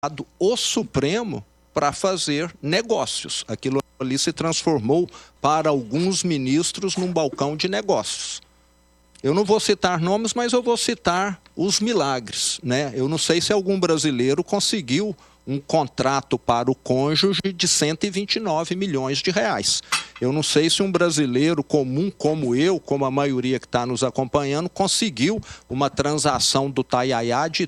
o Supremo para fazer negócios. Aquilo ali se transformou para alguns ministros num balcão de negócios. Eu não vou citar nomes, mas eu vou citar os milagres, né? Eu não sei se algum brasileiro conseguiu um contrato para o cônjuge de 129 milhões de reais. Eu não sei se um brasileiro comum como eu, como a maioria que está nos acompanhando, conseguiu uma transação do Taiaiá de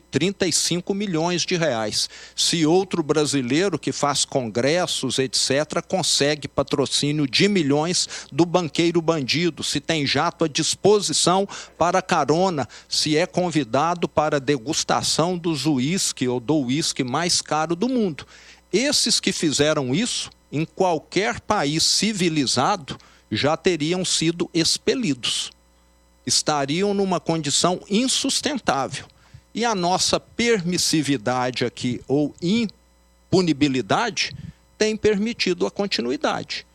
35 milhões de reais. Se outro brasileiro que faz congressos, etc., consegue patrocínio de milhões do banqueiro bandido, se tem jato à disposição para carona, se é convidado para degustação do uísque ou do uísque mais caro do mundo. Esses que fizeram isso, em qualquer país civilizado, já teriam sido expelidos. Estariam numa condição insustentável. E a nossa permissividade aqui, ou impunibilidade, tem permitido a continuidade.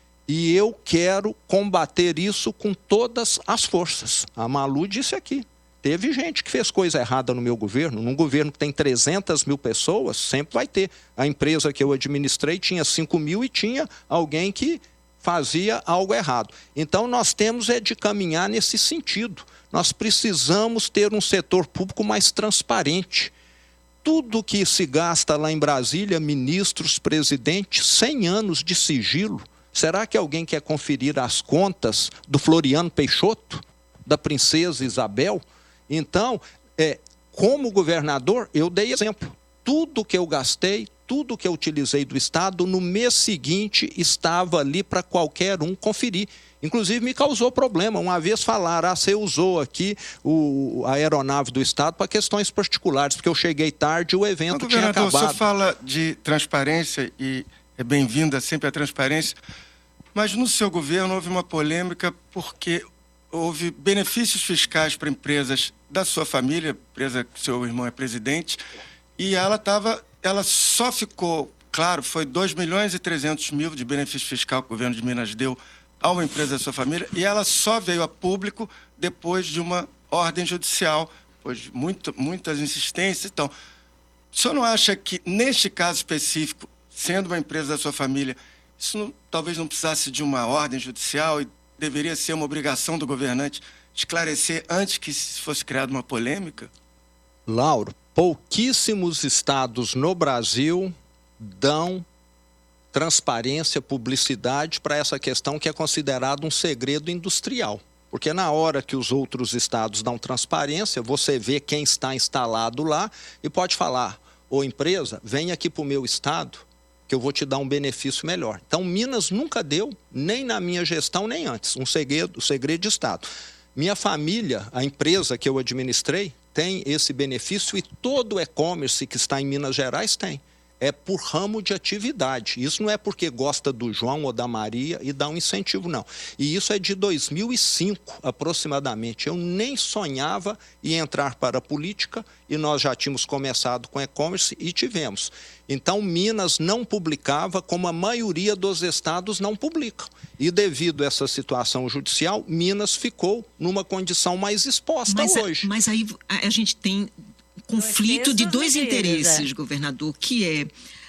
E eu quero combater isso com todas as forças. A Malu disse aqui. Teve gente que fez coisa errada no meu governo. Num governo que tem 300 mil pessoas, sempre vai ter. A empresa que eu administrei tinha 5 mil e tinha alguém que fazia algo errado. Então, nós temos de caminhar nesse sentido. Nós precisamos ter um setor público mais transparente. Tudo que se gasta lá em Brasília, ministros, presidentes, 100 anos de sigilo. Será que alguém quer conferir as contas do Floriano Peixoto, da princesa Isabel? Então, como governador, eu dei exemplo. Tudo que eu gastei, tudo que eu utilizei do Estado, no mês seguinte estava ali para qualquer um conferir. Inclusive, me causou problema. Uma vez falaram, você usou aqui a aeronave do Estado para questões particulares, porque eu cheguei tarde e o evento tinha acabado. O senhor fala de transparência e é bem-vinda sempre a transparência, mas no seu governo houve uma polêmica porque houve benefícios fiscais para empresas da sua família, empresa que seu irmão é presidente, e ela só ficou, claro, foi 2.300.000 de benefício fiscal que o governo de Minas deu a uma empresa da sua família, e ela só veio a público depois de uma ordem judicial, depois de muitas insistências. Então, o senhor não acha que, neste caso específico, sendo uma empresa da sua família, isso talvez não precisasse de uma ordem judicial e deveria ser uma obrigação do governante esclarecer antes que fosse criada uma polêmica? Lauro, pouquíssimos estados no Brasil dão transparência, publicidade para essa questão que é considerado um segredo industrial. Porque na hora que os outros estados dão transparência, você vê quem está instalado lá e pode falar, ô empresa, vem aqui para o meu estado, que eu vou te dar um benefício melhor. Então, Minas nunca deu, nem na minha gestão, nem antes, um segredo de Estado. Minha família, a empresa que eu administrei, tem esse benefício e todo o e-commerce que está em Minas Gerais tem. É por ramo de atividade. Isso não é porque gosta do João ou da Maria e dá um incentivo, não. E isso é de 2005, aproximadamente. Eu nem sonhava em entrar para a política e nós já tínhamos começado com e-commerce e tivemos. Então, Minas não publicava, como a maioria dos estados não publicam. E devido a essa situação judicial, Minas ficou numa condição mais exposta hoje. Mas aí a gente tem conflito de dois interesses, governador, que é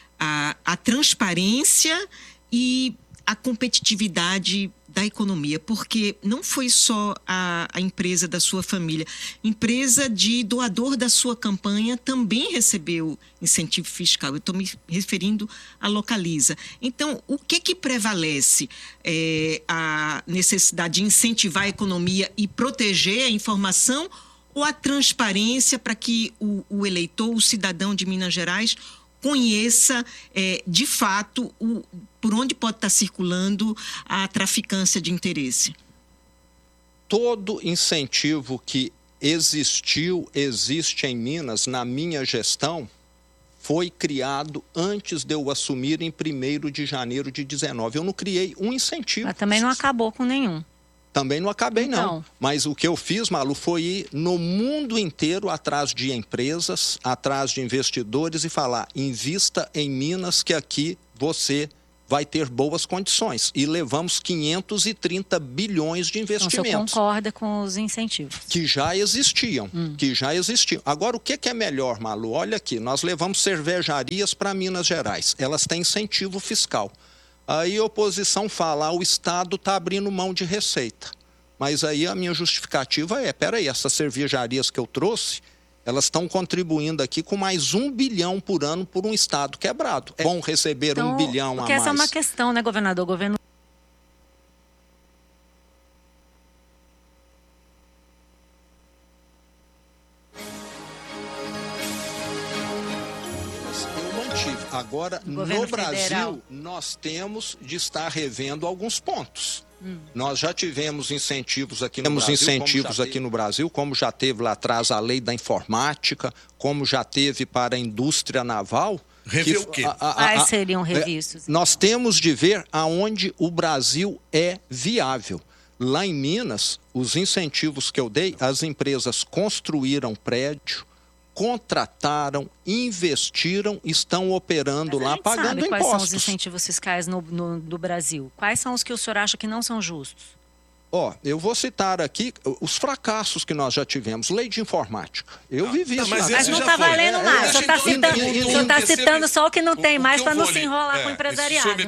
a transparência e a competitividade da economia, porque não foi só a empresa da sua família, empresa de doador da sua campanha também recebeu incentivo fiscal. Eu estou me referindo à Localiza. Então, o que prevalece? A necessidade de incentivar a economia e proteger a informação ou a transparência para que o eleitor, o cidadão de Minas Gerais, conheça de fato por onde pode estar circulando a traficância de interesse? Todo incentivo que existe em Minas, na minha gestão, foi criado antes de eu assumir em 1º de janeiro de 2019. Eu não criei um incentivo. Mas também não acabou com nenhum. Também não acabei, então, não. Mas o que eu fiz, Malu, foi ir no mundo inteiro atrás de empresas, atrás de investidores e falar, invista em Minas que aqui você vai ter boas condições. E levamos 530 bilhões de investimentos. Então, o senhor concorda com os incentivos? Que já existiam, Agora, o que é melhor, Malu? Olha aqui, nós levamos cervejarias para Minas Gerais. Elas têm incentivo fiscal. Aí a oposição fala, o Estado está abrindo mão de receita. Mas aí a minha justificativa é, peraí, essas cervejarias que eu trouxe, elas estão contribuindo aqui com mais 1 bilhão por ano por um Estado quebrado. É bom receber então, 1 bilhão a mais. Porque essa é uma questão, né, governador? O governo... Eu mantive. Agora, no Brasil, nós temos de estar revendo alguns pontos. Nós já tivemos incentivos aqui no Brasil, como já teve lá atrás a lei da informática, como já teve para a indústria naval. Rever o quê? Quais seriam revistos? Nós temos de ver aonde o Brasil é viável. Lá em Minas, os incentivos que eu dei, as empresas construíram prédio, contrataram, investiram, estão operando lá, pagando impostos. Quais são os incentivos fiscais do Brasil? Quais são os que o senhor acha que não são justos? Eu vou citar aqui os fracassos que nós já tivemos. Lei de informática. Eu vivi isso. Mas não está valendo mais. O senhor está citando só o que não tem mais para não se enrolar com o empresariado. Se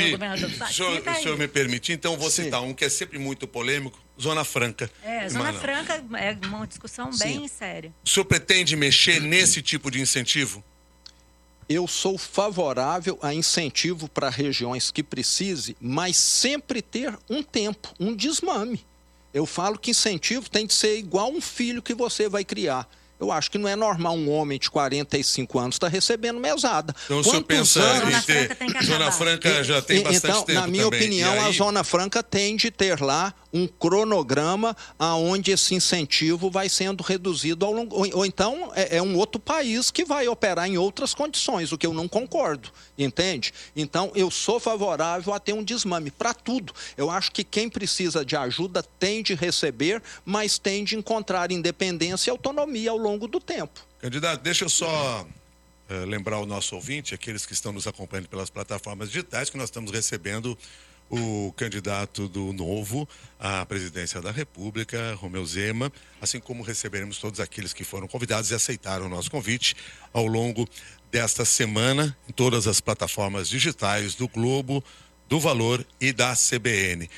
o senhor me permitir, então eu vou citar um que é sempre muito polêmico, Zona Franca. Zona Franca é uma discussão bem séria. O senhor pretende mexer nesse tipo de incentivo? Eu sou favorável a incentivo para regiões que precise, mas sempre ter um tempo, um desmame. Eu falo que incentivo tem de ser igual um filho que você vai criar. Eu acho que não é normal um homem de 45 anos estar recebendo mesada. Então o senhor pensa em ter... Zona Franca já tem bastante tempo na minha também. opinião, a Zona Franca tem de ter lá um cronograma aonde esse incentivo vai sendo reduzido ao longo... Ou então é um outro país que vai operar em outras condições, o que eu não concordo, entende? Então eu sou favorável a ter um desmame para tudo. Eu acho que quem precisa de ajuda tem de receber, mas tem de encontrar independência e autonomia ao longo do tempo. Candidato, deixa eu só lembrar o nosso ouvinte, aqueles que estão nos acompanhando pelas plataformas digitais, que nós estamos recebendo o candidato do Novo à presidência da República, Romeu Zema, assim como receberemos todos aqueles que foram convidados e aceitaram o nosso convite ao longo desta semana em todas as plataformas digitais do Globo, do Valor e da CBN.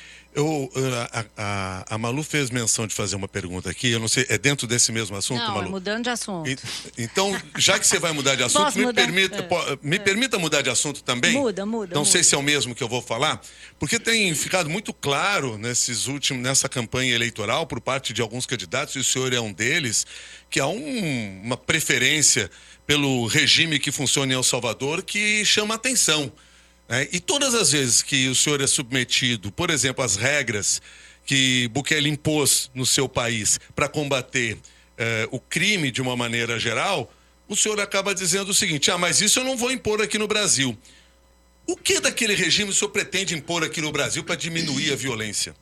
A Malu fez menção de fazer uma pergunta aqui, eu não sei, é dentro desse mesmo assunto, não, Malu? É mudando de assunto. Então, já que você vai mudar de assunto, me permita mudar de assunto também? Muda. Não sei se é o mesmo que eu vou falar, porque tem ficado muito claro nessa campanha eleitoral por parte de alguns candidatos, e o senhor é um deles, que há uma preferência pelo regime que funciona em El Salvador que chama atenção. E todas as vezes que o senhor é submetido, por exemplo, às regras que Bukele impôs no seu país para combater o crime de uma maneira geral, o senhor acaba dizendo o seguinte, mas isso eu não vou impor aqui no Brasil. O que daquele regime o senhor pretende impor aqui no Brasil para diminuir a violência?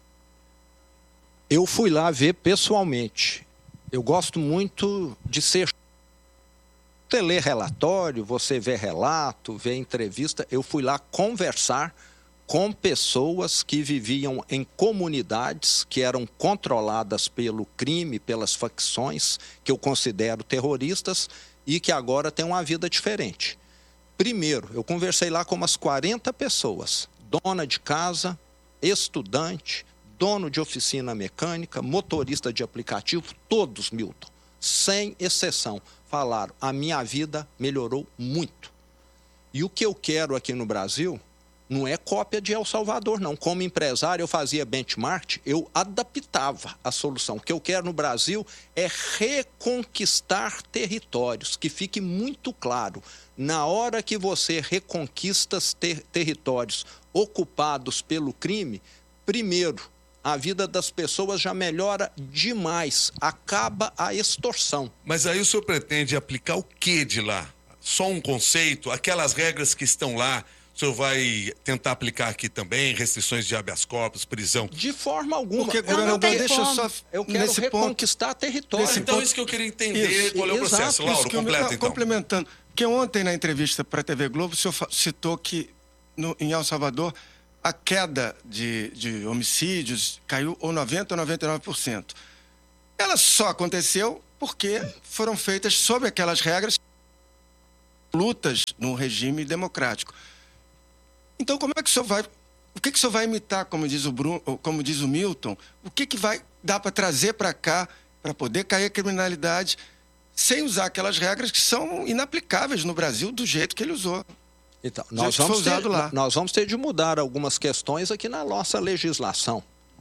Eu fui lá ver pessoalmente. Eu gosto muito de ser... Você lê relatório, você vê relato, vê entrevista. Eu fui lá conversar com pessoas que viviam em comunidades que eram controladas pelo crime, pelas facções, que eu considero terroristas, e que agora têm uma vida diferente. Primeiro, eu conversei lá com umas 40 pessoas, dona de casa, estudante, dono de oficina mecânica, motorista de aplicativo, todos, Milton, sem exceção. Falaram, a minha vida melhorou muito. E o que eu quero aqui no Brasil não é cópia de El Salvador, não. Como empresário, eu fazia benchmark, eu adaptava a solução. O que eu quero no Brasil é reconquistar territórios, que fique muito claro. Na hora que você reconquista territórios ocupados pelo crime, primeiro, a vida das pessoas já melhora demais, acaba a extorsão. Mas aí o senhor pretende aplicar o que de lá? Só um conceito? Aquelas regras que estão lá, o senhor vai tentar aplicar aqui também? Restrições de habeas corpus, prisão? De forma alguma. Porque, governador, deixa eu só... Eu quero reconquistar território. Então, isso que eu queria entender, qual é o processo. Lauro, completa então. Complementando, porque ontem na entrevista para a TV Globo, o senhor citou que em El Salvador, a queda de homicídios caiu ou 90% ou 99%. Ela só aconteceu porque foram feitas sob aquelas regras lutas num regime democrático. Então, como é que o senhor vai... O que o senhor vai imitar, como diz o Milton? O que vai dar para trazer para cá para poder cair a criminalidade sem usar aquelas regras que são inaplicáveis no Brasil do jeito que ele usou? Então, nós vamos ter de mudar algumas questões aqui na nossa legislação.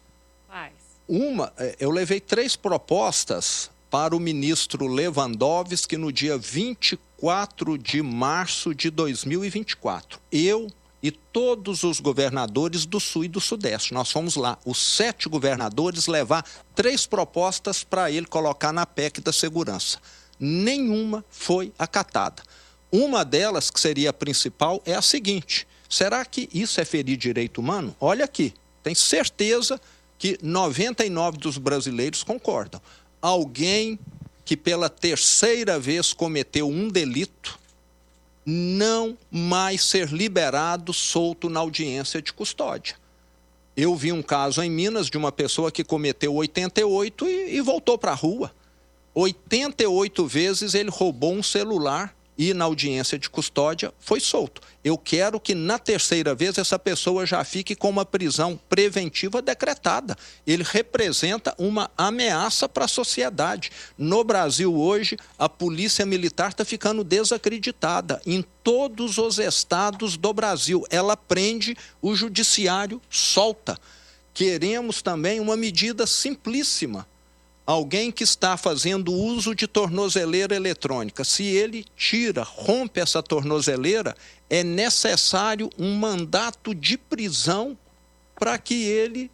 Eu levei 3 propostas para o ministro Lewandowski no dia 24 de março de 2024. Eu e todos os governadores do Sul e do Sudeste. Nós fomos lá, os 7 governadores, levar 3 propostas para ele colocar na PEC da segurança. Nenhuma foi acatada. Uma delas, que seria a principal, é a seguinte: será que isso é ferir direito humano? Olha aqui, tem certeza que 99% dos brasileiros concordam. Alguém que pela 3ª vez cometeu um delito não mais ser liberado solto na audiência de custódia. Eu vi um caso em Minas de uma pessoa que cometeu 88 e voltou para a rua. 88 vezes ele roubou um celular e na audiência de custódia foi solto. Eu quero que na 3ª vez essa pessoa já fique com uma prisão preventiva decretada. Ele representa uma ameaça para a sociedade. No Brasil hoje, a polícia militar está ficando desacreditada. Em todos os estados do Brasil, ela prende, o judiciário solta. Queremos também uma medida simplíssima. Alguém que está fazendo uso de tornozeleira eletrônica, se ele rompe essa tornozeleira, é necessário um mandato de prisão para que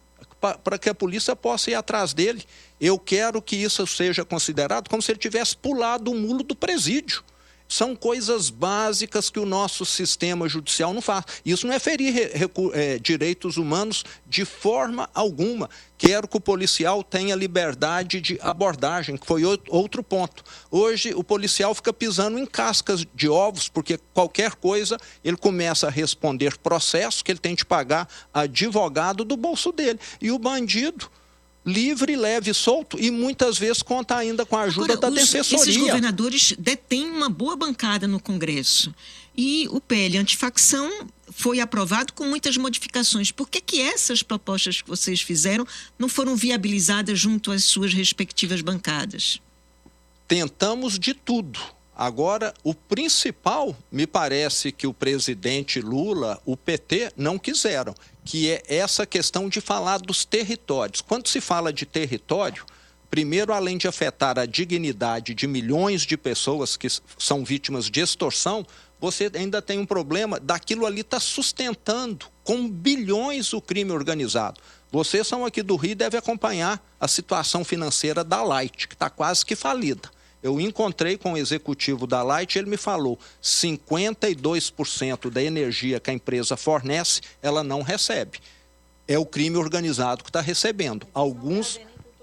a polícia possa ir atrás dele. Eu quero que isso seja considerado como se ele tivesse pulado o muro do presídio. São coisas básicas que o nosso sistema judicial não faz. Isso não é ferir direitos humanos de forma alguma. Quero que o policial tenha liberdade de abordagem, que foi outro ponto. Hoje, o policial fica pisando em cascas de ovos, porque qualquer coisa ele começa a responder processo que ele tem de pagar advogado do bolso dele. E o bandido, livre, leve e solto, e muitas vezes conta ainda com a ajuda da defensoria. Esses governadores detêm uma boa bancada no Congresso. E o PL antifacção foi aprovado com muitas modificações. Por que essas propostas que vocês fizeram não foram viabilizadas junto às suas respectivas bancadas? Tentamos de tudo. Agora, o principal, me parece que o presidente Lula, o PT, não quiseram, que é essa questão de falar dos territórios. Quando se fala de território, primeiro, além de afetar a dignidade de milhões de pessoas que são vítimas de extorsão, você ainda tem um problema daquilo ali está sustentando com bilhões o crime organizado. Vocês são aqui do Rio e devem acompanhar a situação financeira da Light, que está quase que falida. Eu encontrei com o executivo da Light, ele me falou, 52% da energia que a empresa fornece, ela não recebe. É o crime organizado que está recebendo. Alguns...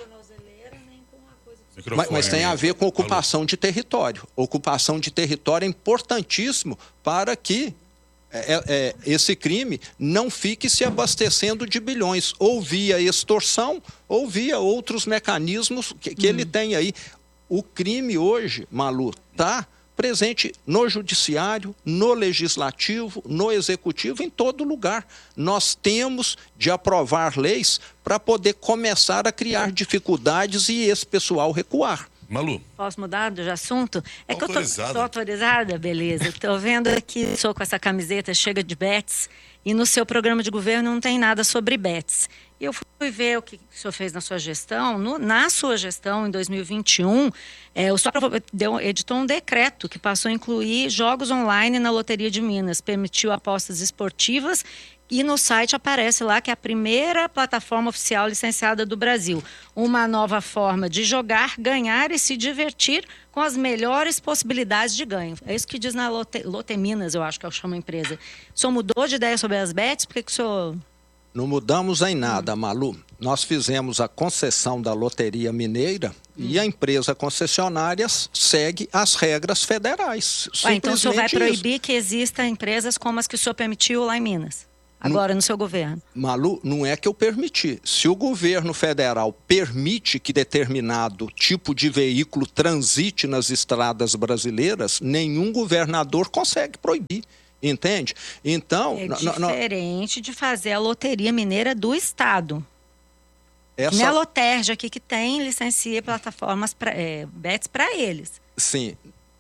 Mas tem a ver com ocupação de território. Ocupação de território é importantíssimo para que esse crime não fique se abastecendo de bilhões, ou via extorsão, ou via outros mecanismos que ele tem aí. O crime hoje, Malu, está presente no judiciário, no legislativo, no executivo, em todo lugar. Nós temos de aprovar leis para poder começar a criar dificuldades e esse pessoal recuar. Malu. Posso mudar de assunto? É que eu estou autorizada, beleza. Estou vendo aqui, estou com essa camiseta chega de bets e no seu programa de governo não tem nada sobre bets. E eu fui ver o que o senhor fez na sua gestão. Na sua gestão, em 2021, o senhor editou um decreto que passou a incluir jogos online na Loteria de Minas, permitiu apostas esportivas e no site aparece lá que é a primeira plataforma oficial licenciada do Brasil. Uma nova forma de jogar, ganhar e se divertir com as melhores possibilidades de ganho. É isso que diz na Lote Minas, eu acho que chama a empresa. O senhor mudou de ideia sobre as bets? Por que o senhor Não mudamos em nada, Malu. Nós fizemos a concessão da Loteria Mineira e a empresa concessionária segue as regras federais. Então o senhor vai proibir isso. que existam empresas como as que o senhor permitiu lá em Minas? Agora, no seu governo. Malu, não é que eu permiti. Se o governo federal permite que determinado tipo de veículo transite nas estradas brasileiras, nenhum governador consegue proibir. Entende? Então... É diferente de fazer a Loteria Mineira do Estado. Não é a Loterja aqui que tem, licencia plataformas, bets para eles. Sim.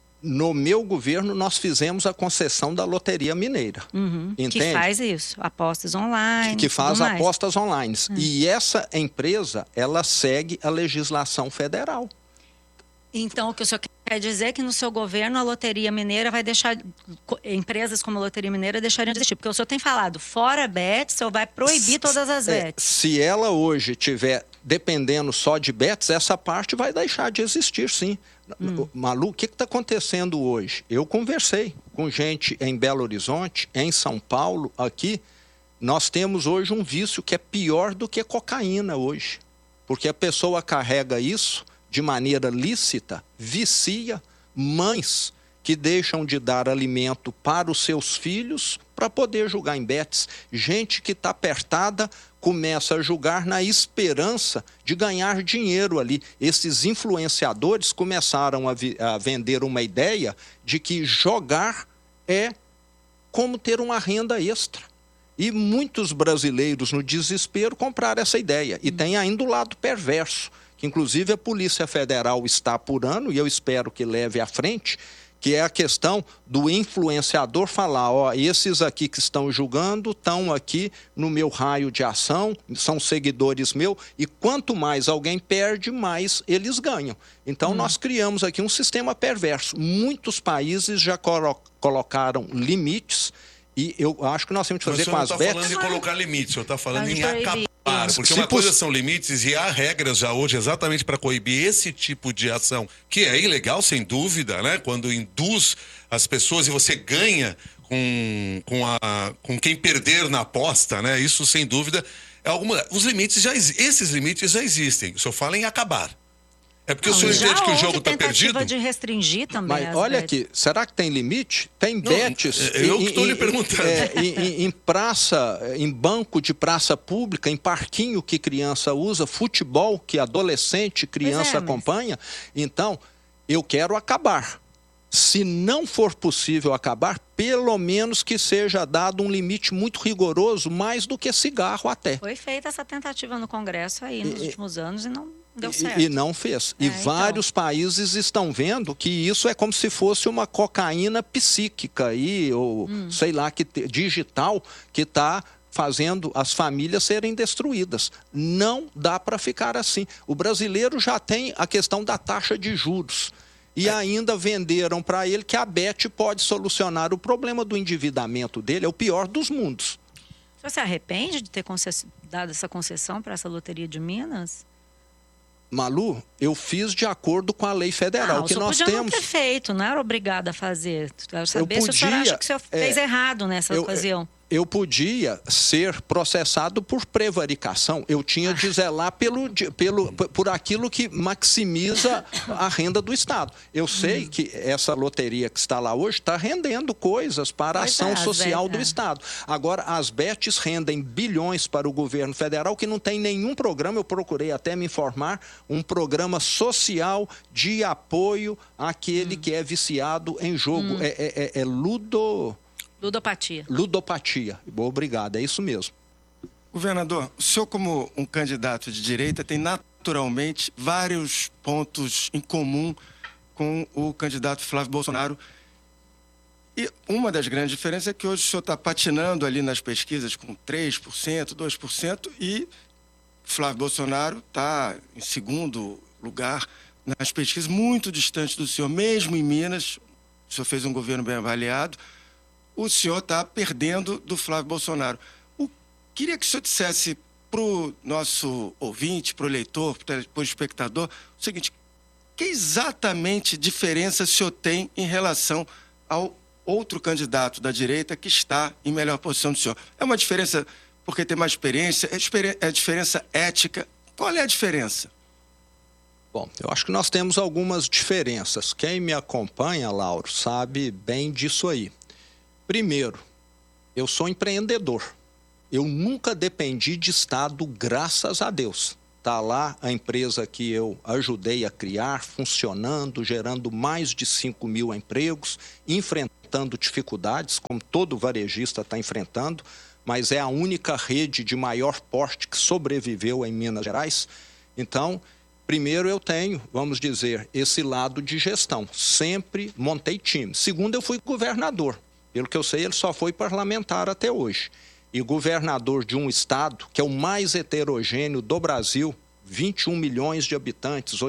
No meu governo, nós fizemos a concessão da Loteria Mineira. Entende? Que faz isso, apostas online. Que faz apostas online. E essa empresa, ela segue a legislação federal. Então, o que o senhor quer dizer é que no seu governo a Loteria Mineira vai deixar, empresas como a Loteria Mineira deixariam de existir. Porque o senhor tem falado, fora bets, o senhor vai proibir todas as bets. Se ela hoje estiver dependendo só de bets, essa parte vai deixar de existir, sim. Malu, o que está acontecendo hoje? Eu conversei com gente em Belo Horizonte, em São Paulo, aqui. Nós temos hoje um vício que é pior do que cocaína hoje. Porque a pessoa carrega isso de maneira lícita, vicia mães que deixam de dar alimento para os seus filhos para poder jogar em bets. Gente que está apertada começa a jogar na esperança de ganhar dinheiro ali. Esses influenciadores começaram a vender uma ideia de que jogar é como ter uma renda extra. E muitos brasileiros, no desespero, compraram essa ideia. E tem ainda o lado perverso, que inclusive a Polícia Federal está apurando, e eu espero que leve à frente, que é a questão do influenciador falar, esses aqui que estão julgando estão aqui no meu raio de ação, são seguidores meus, e quanto mais alguém perde, mais eles ganham. Então nós criamos aqui um sistema perverso. Muitos países já colocaram limites, e eu acho que nós temos que fazer com as bets... Mas o senhor não está falando em colocar limites, o senhor está falando em acabar. Porque uma coisa são limites e há regras já hoje exatamente para coibir esse tipo de ação, que é ilegal, sem dúvida, né? Quando induz as pessoas e você ganha com quem perder na aposta, né? Isso, sem dúvida, é alguma... Esses limites já existem. O senhor fala em acabar. É porque o senhor entende que o jogo está perdido? Tentativa de restringir também. Mas olha aqui, será que tem limite? Tem bets. Eu que estou lhe perguntando. Em praça, em banco de praça pública, em parquinho que criança usa, futebol que adolescente, criança acompanha. Então, eu quero acabar. Se não for possível acabar, pelo menos que seja dado um limite muito rigoroso, mais do que cigarro até. Foi feita essa tentativa no Congresso aí nos últimos anos e não deu certo. E não fez. E vários países estão vendo que isso é como se fosse uma cocaína psíquica aí, ou sei lá, digital, que está fazendo as famílias serem destruídas. Não dá para ficar assim. O brasileiro já tem a questão da taxa de juros. E ainda venderam para ele que a Bet pode solucionar o problema do endividamento dele, é o pior dos mundos. Você se arrepende de ter dado essa concessão para essa Loteria de Minas? Malu, eu fiz de acordo com a lei federal que nós temos. Não ter feito, não era obrigado a fazer. Quero saber se o senhor acha que o senhor fez errado nessa ocasião. Eu podia ser processado por prevaricação. Eu tinha de zelar por aquilo que maximiza a renda do Estado. Eu sei que essa loteria que está lá hoje está rendendo coisas para a ação social do Estado. Agora, as bets rendem bilhões para o governo federal, que não tem nenhum programa, eu procurei até me informar, um programa social de apoio àquele que é viciado em jogo. Ludopatia. Ludopatia. Obrigado, é isso mesmo. Governador, o senhor, como um candidato de direita, tem naturalmente vários pontos em comum com o candidato Flávio Bolsonaro. E uma das grandes diferenças é que hoje o senhor está patinando ali nas pesquisas com 3%, 2%, e Flávio Bolsonaro está em segundo lugar nas pesquisas, muito distante do senhor, mesmo em Minas. O senhor fez um governo bem avaliado. O senhor está perdendo do Flávio Bolsonaro. Queria que o senhor dissesse para o nosso ouvinte, para o leitor, para o espectador, o seguinte: que exatamente diferença o senhor tem em relação ao outro candidato da direita que está em melhor posição do senhor? É uma diferença porque tem mais experiência? É diferença ética? Qual é a diferença? Bom, eu acho que nós temos algumas diferenças. Quem me acompanha, Lauro, sabe bem disso aí. Primeiro, eu sou empreendedor. Eu nunca dependi de Estado, graças a Deus. Está lá a empresa que eu ajudei a criar, funcionando, gerando mais de 5.000 empregos, enfrentando dificuldades, como todo varejista está enfrentando, mas é a única rede de maior porte que sobreviveu em Minas Gerais. Então, primeiro eu tenho, vamos dizer, esse lado de gestão. Sempre montei time. Segundo, eu fui governador. Pelo que eu sei, ele só foi parlamentar até hoje. E governador de um estado que é o mais heterogêneo do Brasil, 21 milhões de habitantes,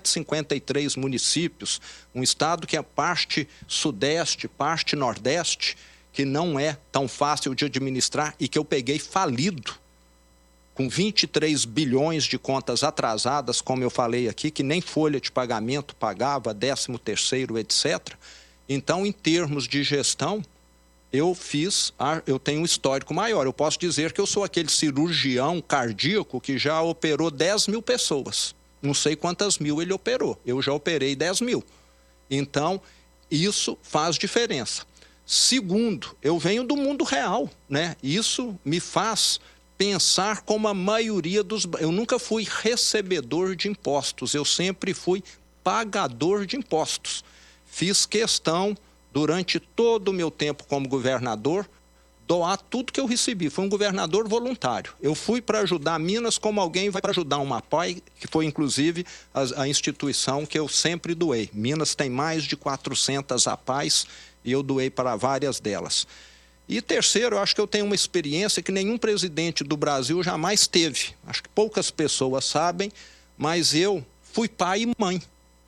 853 municípios, um estado que é parte sudeste, parte nordeste, que não é tão fácil de administrar e que eu peguei falido, com 23 bilhões de contas atrasadas, como eu falei aqui, que nem folha de pagamento pagava, 13º, etc. Então, em termos de gestão, eu tenho um histórico maior. Eu posso dizer que eu sou aquele cirurgião cardíaco que já operou 10.000 pessoas. Não sei quantas mil ele operou. Eu já operei 10.000. Então, isso faz diferença. Segundo, eu venho do mundo real, né? Isso me faz pensar como a maioria dos... Eu nunca fui recebedor de impostos, eu sempre fui pagador de impostos. Fiz questão, durante todo o meu tempo como governador, doar tudo que eu recebi. Fui um governador voluntário. Eu fui para ajudar Minas como alguém vai para ajudar uma APAI, que foi inclusive a instituição que eu sempre doei. Minas tem mais de 400 APAIs e eu doei para várias delas. E terceiro, eu acho que eu tenho uma experiência que nenhum presidente do Brasil jamais teve. Acho que poucas pessoas sabem, mas eu fui pai e mãe.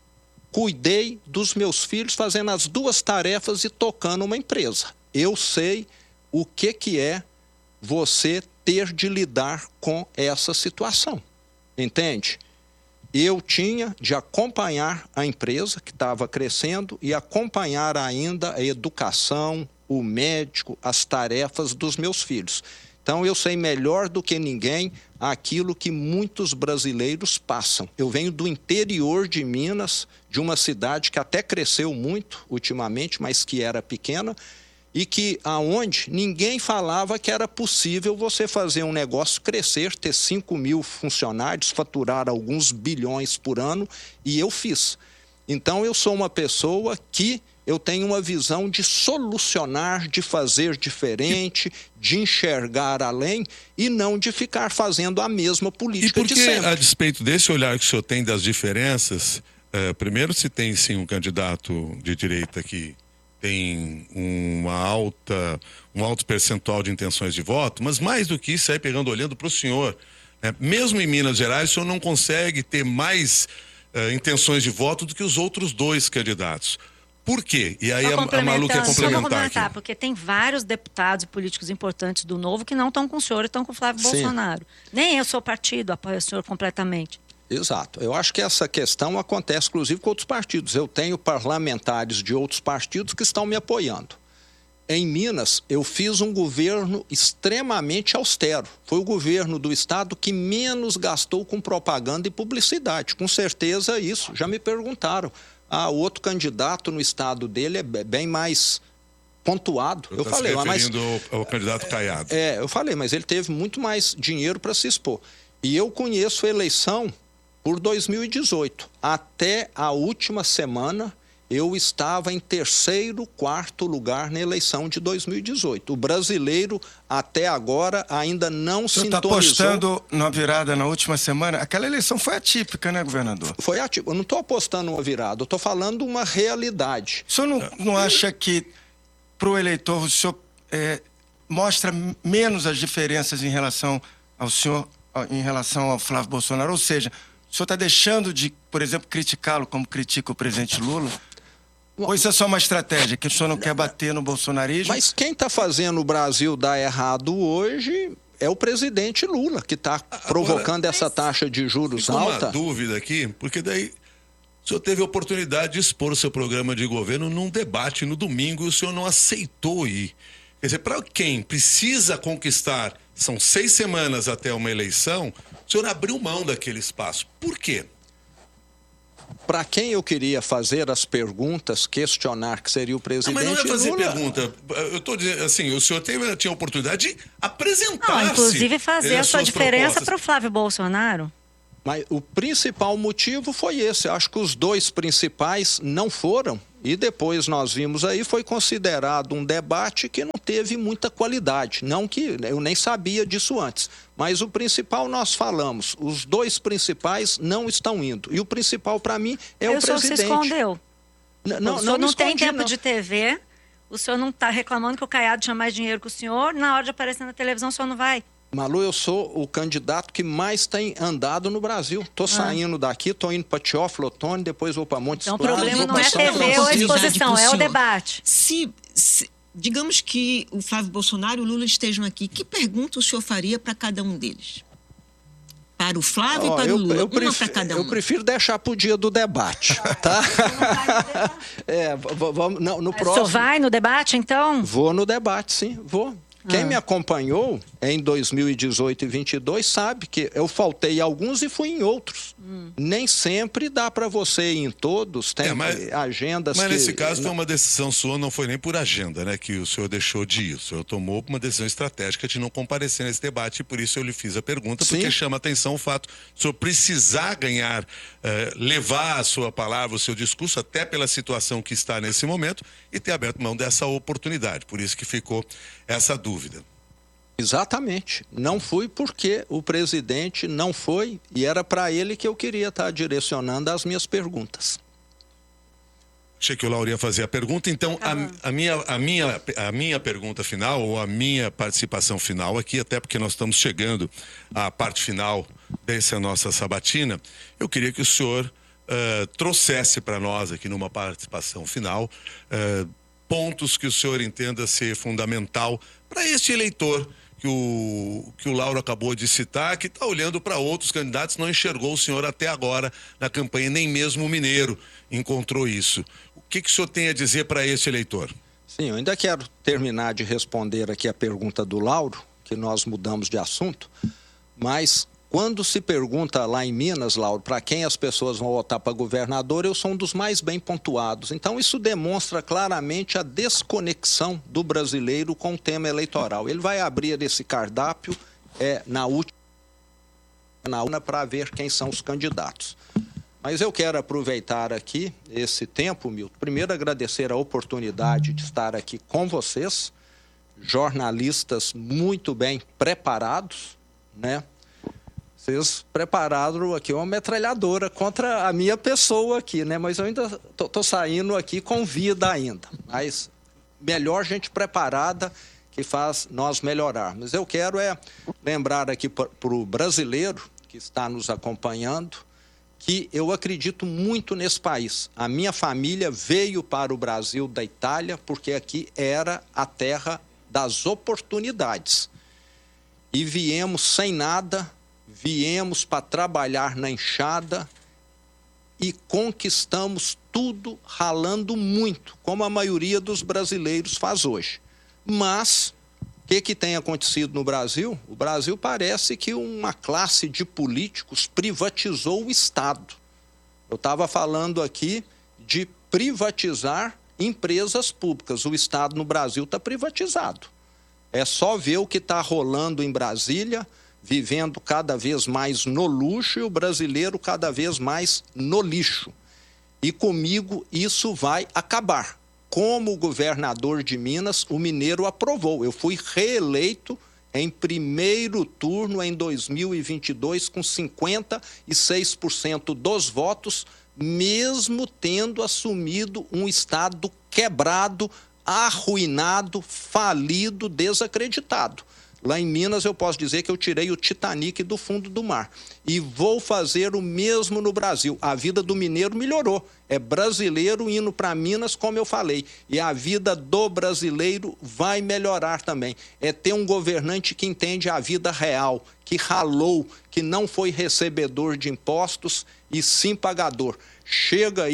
Cuidei dos meus filhos fazendo as duas tarefas e tocando uma empresa. Eu sei o que é você ter de lidar com essa situação. Entende? Eu tinha de acompanhar a empresa que estava crescendo e acompanhar ainda a educação, o médico, as tarefas dos meus filhos. Então, eu sei melhor do que ninguém aquilo que muitos brasileiros passam. Eu venho do interior de Minas, de uma cidade que até cresceu muito ultimamente, mas que era pequena, e que aonde ninguém falava que era possível você fazer um negócio crescer, ter 5.000 funcionários, faturar alguns bilhões por ano, e eu fiz. Então, eu sou uma pessoa que eu tenho uma visão de solucionar, de fazer diferente, de enxergar além e não de ficar fazendo a mesma política de sempre. E por que, a despeito desse olhar que o senhor tem das diferenças, primeiro se tem sim um candidato de direita que tem um alto percentual de intenções de voto, mas mais do que isso, olhando para o senhor, né? Mesmo em Minas Gerais, o senhor não consegue ter mais intenções de voto do que os outros dois candidatos. Por quê? E aí a Malu quer complementar aqui. Porque tem vários deputados e políticos importantes do Novo que não estão com o senhor e estão com o Flávio Bolsonaro. Nem eu sou partido, apoio o senhor completamente. Exato. Eu acho que essa questão acontece, inclusive, com outros partidos. Eu tenho parlamentares de outros partidos que estão me apoiando. Em Minas, eu fiz um governo extremamente austero. Foi o governo do estado que menos gastou com propaganda e publicidade. Com certeza isso. Já me perguntaram. O outro candidato no estado dele é bem mais pontuado. Eu falei, mas ao candidato Caiado. Eu falei, mas ele teve muito mais dinheiro para se expor. E eu conheço a eleição por 2018. Até a última semana, eu estava em 3º, 4º lugar na eleição de 2018. O brasileiro, até agora, ainda não sintonizou. Você está apostando na virada na última semana? Aquela eleição foi atípica, né, governador? Foi atípica. Eu não estou apostando uma virada, eu estou falando uma realidade. O senhor não acha que, para o eleitor, o senhor mostra menos as diferenças em relação ao senhor, em relação ao Flávio Bolsonaro? Ou seja, o senhor está deixando de, por exemplo, criticá-lo como critica o presidente Lula? Ou isso é só uma estratégia, que o senhor não quer bater no bolsonarismo? Mas quem está fazendo o Brasil dar errado hoje é o presidente Lula, que está provocando essa taxa de juros alta. Uma dúvida aqui, porque daí o senhor teve a oportunidade de expor o seu programa de governo num debate no domingo e o senhor não aceitou ir. Quer dizer, para quem precisa conquistar são 6 semanas até uma eleição, o senhor abriu mão daquele espaço. Por quê? Para quem eu queria fazer as perguntas, questionar que seria o presidente Mas não é fazer Lula. Pergunta. Eu estou dizendo assim, o senhor tinha a oportunidade de apresentar-se. Inclusive fazer a sua diferença para o Flávio Bolsonaro. Mas o principal motivo foi esse. Acho que os 2 principais não foram. E depois nós vimos aí, foi considerado um debate que não teve muita qualidade. Não que eu nem sabia disso antes. Mas o principal nós falamos. Os 2 principais não estão indo. E o principal para mim é o presidente. O senhor se escondeu. O senhor não tem tempo de TV. O senhor não está reclamando que o Caiado tinha mais dinheiro que o senhor. Na hora de aparecer na televisão, o senhor não vai. Malu, eu sou o candidato que mais tem andado no Brasil. Estou saindo daqui, estou indo para Teófilo Otoni, depois vou para Montes Claros. Claros. Então o problema não é a TV ou a exposição, é o debate. Se digamos que o Flávio Bolsonaro e o Lula estejam aqui, que pergunta o senhor faria para cada um deles? Para o Flávio e para o Lula, uma para cada um. Eu prefiro deixar para o dia do debate, tá? Vamos, não, no próximo. O senhor vai no debate, então? Vou no debate, sim, vou. Quem me acompanhou em 2018 e 2022 sabe que eu faltei em alguns e fui em outros. Nem sempre dá para você ir em todos, tem agendas mas que... nesse caso foi uma decisão sua, não foi nem por agenda, né, que o senhor deixou de ir. O senhor tomou uma decisão estratégica de não comparecer nesse debate e por isso eu lhe fiz a pergunta, porque chama atenção o fato do senhor precisar ganhar, levar a sua palavra, o seu discurso, até pela situação que está nesse momento, e ter aberto mão dessa oportunidade. Por isso que ficou essa dúvida. Exatamente. Não fui porque o presidente não foi e era para ele que eu queria estar direcionando as minhas perguntas. Achei que o Lauro ia fazer a pergunta, então a minha pergunta final, ou a minha participação final aqui, até porque nós estamos chegando à parte final dessa nossa sabatina, eu queria que o senhor trouxesse para nós aqui numa participação final pontos que o senhor entenda ser fundamental para este eleitor que o Lauro acabou de citar, que está olhando para outros candidatos, não enxergou o senhor até agora na campanha, nem mesmo o Mineiro encontrou isso. O que o senhor tem a dizer para esse eleitor? Sim, eu ainda quero terminar de responder aqui a pergunta do Lauro, que nós mudamos de assunto, mas quando se pergunta lá em Minas, Lauro, para quem as pessoas vão votar para governador, eu sou um dos mais bem pontuados. Então, isso demonstra claramente a desconexão do brasileiro com o tema eleitoral. Ele vai abrir esse cardápio na urna para ver quem são os candidatos. Mas eu quero aproveitar aqui esse tempo, Milton, primeiro agradecer a oportunidade de estar aqui com vocês, jornalistas muito bem preparados, né? Vocês prepararam aqui uma metralhadora contra a minha pessoa aqui, né? Mas eu ainda tô saindo aqui com vida ainda. Mas melhor gente preparada que faz nós melhorarmos. Eu quero lembrar aqui para o brasileiro que está nos acompanhando que eu acredito muito nesse país. A minha família veio para o Brasil da Itália porque aqui era a terra das oportunidades. E viemos sem nada, viemos para trabalhar na enxada e conquistamos tudo ralando muito, como a maioria dos brasileiros faz hoje. Mas o que tem acontecido no Brasil? O Brasil parece que uma classe de políticos privatizou o Estado. Eu estava falando aqui de privatizar empresas públicas. O Estado no Brasil está privatizado. É só ver o que está rolando em Brasília, vivendo cada vez mais no luxo e o brasileiro cada vez mais no lixo. E comigo isso vai acabar. Como governador de Minas, o Mineiro aprovou. Eu fui reeleito em primeiro turno em 2022 com 56% dos votos, mesmo tendo assumido um estado quebrado, arruinado, falido, desacreditado. Lá em Minas eu posso dizer que eu tirei o Titanic do fundo do mar. E vou fazer o mesmo no Brasil. A vida do mineiro melhorou. É brasileiro indo para Minas, como eu falei. E a vida do brasileiro vai melhorar também. É ter um governante que entende a vida real, que ralou, que não foi recebedor de impostos e sim pagador. Chega aí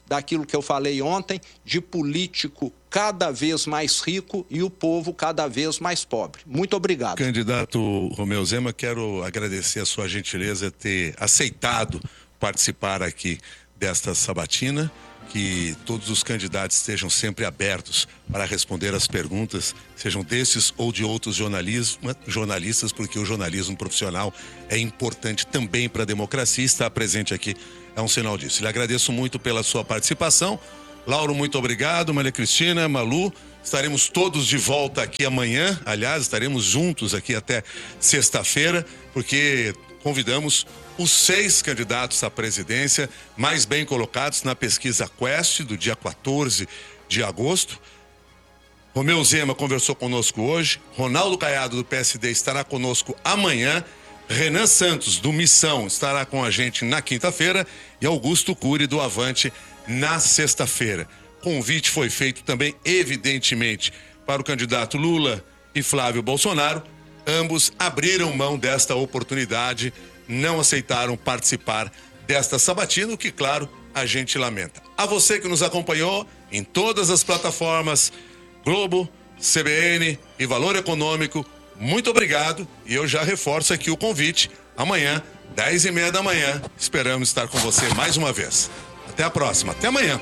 daquilo que eu falei ontem, de político cada vez mais rico e o povo cada vez mais pobre. Muito obrigado. Candidato Romeu Zema, quero agradecer a sua gentileza ter aceitado participar aqui desta sabatina, que todos os candidatos estejam sempre abertos para responder as perguntas, sejam desses ou de outros jornalistas, porque o jornalismo profissional é importante também para a democracia, e estar presente aqui é um sinal disso. Lhe agradeço muito pela sua participação. Lauro, muito obrigado. Maria Cristina, Malu, estaremos todos de volta aqui amanhã. Aliás, estaremos juntos aqui até sexta-feira, porque convidamos os 6 candidatos à presidência mais bem colocados na pesquisa Quest do dia 14 de agosto. Romeu Zema conversou conosco hoje. Ronaldo Caiado, do PSD, estará conosco amanhã. Renan Santos, do Missão, estará com a gente na quinta-feira. E Augusto Cury, do Avante, na sexta-feira. Convite foi feito também, evidentemente, para o candidato Lula e Flávio Bolsonaro. Ambos abriram mão desta oportunidade, não aceitaram participar desta sabatina, o que, claro, a gente lamenta. A você que nos acompanhou em todas as plataformas, Globo, CBN e Valor Econômico, muito obrigado, e eu já reforço aqui o convite. Amanhã, 10h30 da manhã, esperamos estar com você mais uma vez. Até a próxima, até amanhã.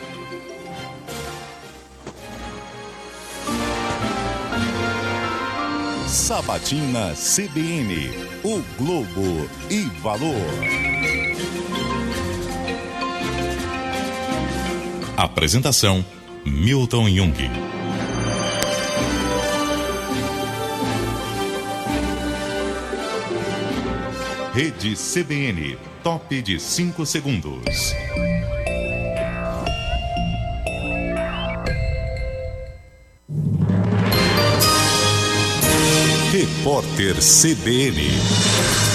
Sabatina CBN, o Globo e Valor. Apresentação: Milton Jung. Rede CBN, top de 5 segundos. Repórter CBN.